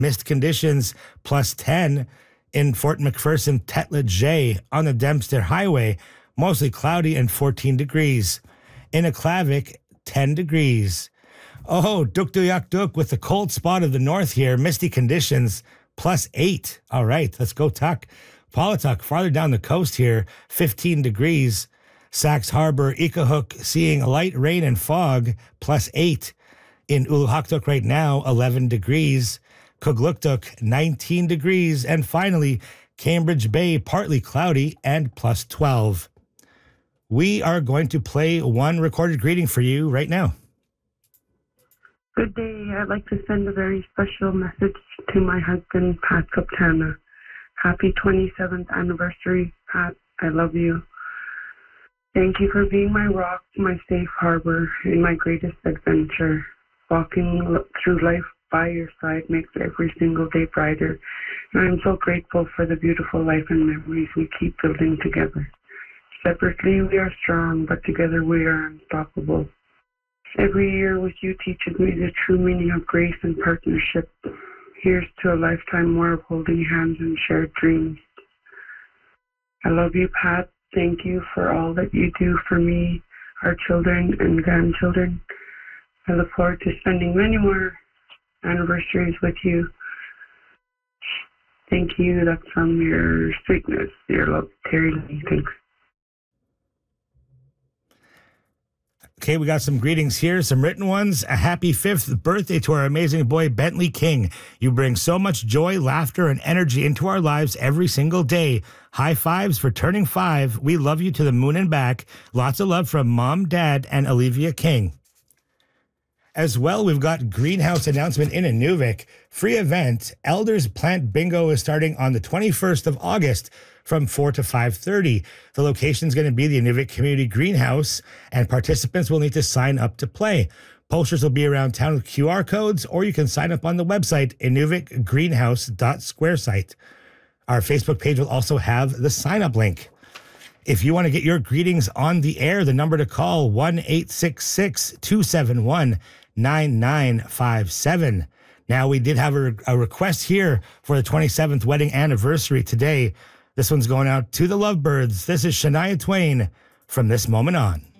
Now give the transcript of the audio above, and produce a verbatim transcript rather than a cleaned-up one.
Mist conditions plus ten. In Fort McPherson, Tetla J on the Dempster Highway, mostly cloudy and fourteen degrees. In Aklavik, ten degrees. Oh, Duk-Duyak-Duk with the cold spot of the north here, misty conditions, plus eight. All right, let's go Tuck. Paulatuk, farther down the coast here, fifteen degrees. Sax Harbor, Ikahuk, seeing light rain and fog, plus eight. In Uluhaktuk right now, eleven degrees. Kugluktuk, nineteen degrees. And finally, Cambridge Bay, partly cloudy and plus twelve. We are going to play one recorded greeting for you right now. Good day. I'd like to send a very special message to my husband, Pat Kaptana. Happy twenty-seventh anniversary, Pat. I love you. Thank you for being my rock, my safe harbor in my greatest adventure. Walking through life by your side makes every single day brighter. And I'm so grateful for the beautiful life and memories we keep building together. Separately, we are strong, but together we are unstoppable. Every year with you teaches me the true meaning of grace and partnership. Here's to a lifetime more of holding hands and shared dreams. I love you, Pat. Thank you for all that you do for me, our children and grandchildren. I look forward to spending many more anniversaries with you. Thank you. That's from your sweetness, your love, Terry Lee. Thanks. Okay, we got some greetings here, some written ones. A happy fifth birthday to our amazing boy, Bentley King. You bring so much joy, laughter, and energy into our lives every single day. High fives for turning five. We love you to the moon and back. Lots of love from Mom, Dad, and Olivia King. As well, we've got greenhouse announcement in Inuvik. Free event. Elders Plant Bingo is starting on the twenty-first of August from four to five thirty. The location is going to be the Inuvik Community Greenhouse, and participants will need to sign up to play. Posters will be around town with Q R codes, or you can sign up on the website, inuvik greenhouse dot squaresite. Our Facebook page will also have the sign-up link. If you want to get your greetings on the air, the number to call, one eight six six, two seven one, nine nine five seven. Now, we did have a, a request here for the twenty-seventh wedding anniversary today. This one's going out to the Lovebirds. This is Shania Twain from This Moment On.